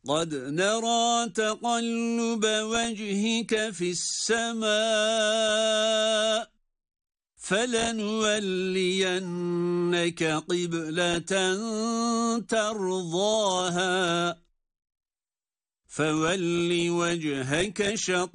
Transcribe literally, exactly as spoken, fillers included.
قد نرى تقلب وجهك في السماء فلنولينك قبلة ترضاها فول وجهك شطرها